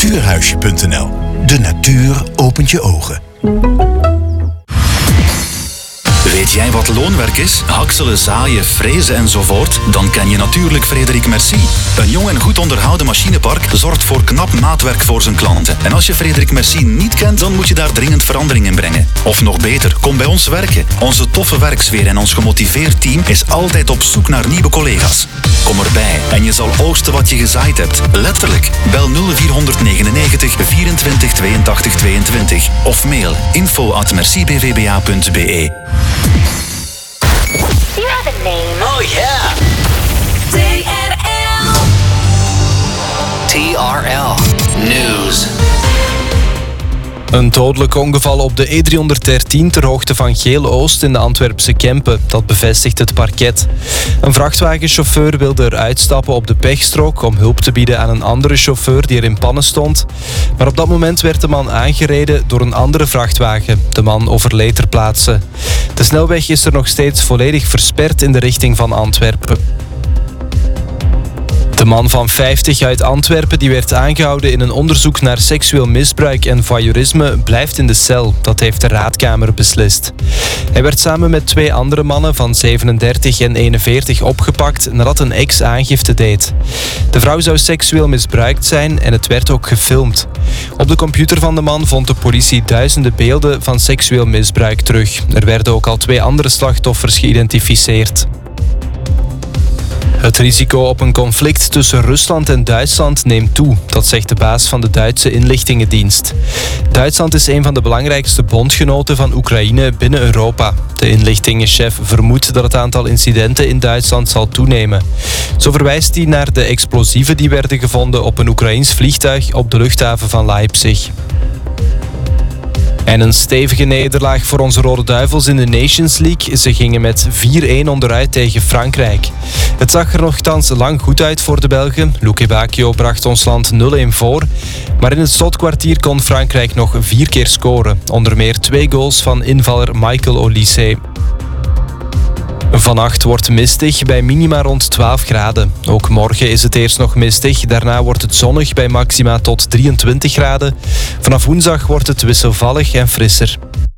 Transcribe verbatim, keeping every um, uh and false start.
natuurhuisje punt n l. De natuur opent je ogen. Weet jij wat loonwerk is? Hakselen, zaaien, frezen enzovoort? Dan ken je natuurlijk Frederik Merci. Een jong en goed onderhouden machinepark zorgt voor knap maatwerk voor zijn klanten. En als je Frederik Merci niet kent, dan moet je daar dringend verandering in brengen. Of nog beter, kom bij ons werken. Onze toffe werksfeer en ons gemotiveerd team is altijd op zoek naar nieuwe collega's. Kom erbij en je zal oogsten wat je gezaaid hebt. Letterlijk. Bel nul vier negenennegentig vierentwintig tweeëntachtig tweeëntwintig of mail info at merci b v b a punt b e. You have a name. Oh yeah. T R L. T R L News. Een dodelijk ongeval op de E driehonderddertien ter hoogte van Geel-Oost in de Antwerpse Kempen. Dat bevestigt het parket. Een vrachtwagenchauffeur wilde eruit stappen op de pechstrook om hulp te bieden aan een andere chauffeur die er in pannen stond. Maar op dat moment werd de man aangereden door een andere vrachtwagen. De man overleed ter plaatse. De snelweg is er nog steeds volledig versperd in de richting van Antwerpen. De man van vijftig uit Antwerpen die werd aangehouden in een onderzoek naar seksueel misbruik en voyeurisme blijft in de cel. Dat heeft de raadkamer beslist. Hij werd samen met twee andere mannen van zevenendertig en eenenveertig opgepakt nadat een ex aangifte deed. De vrouw zou seksueel misbruikt zijn en het werd ook gefilmd. Op de computer van de man vond de politie duizenden beelden van seksueel misbruik terug. Er werden ook al twee andere slachtoffers geïdentificeerd. Het risico op een conflict tussen Rusland en Duitsland neemt toe, dat zegt de baas van de Duitse inlichtingendienst. Duitsland is een van de belangrijkste bondgenoten van Oekraïne binnen Europa. De inlichtingenchef vermoedt dat het aantal incidenten in Duitsland zal toenemen. Zo verwijst hij naar de explosieven die werden gevonden op een Oekraïns vliegtuig op de luchthaven van Leipzig. En een stevige nederlaag voor onze Rode Duivels in de Nations League. Ze gingen met vier-een onderuit tegen Frankrijk. Het zag er nogthans lang goed uit voor de Belgen. Luke Bacchio bracht ons land nul-een voor. Maar in het slotkwartier kon Frankrijk nog vier keer scoren. Onder meer twee goals van invaller Michael Olise. Vannacht wordt mistig bij minima rond twaalf graden. Ook morgen is het eerst nog mistig. Daarna wordt het zonnig bij maxima tot drieëntwintig graden. Vanaf woensdag wordt het wisselvallig en frisser.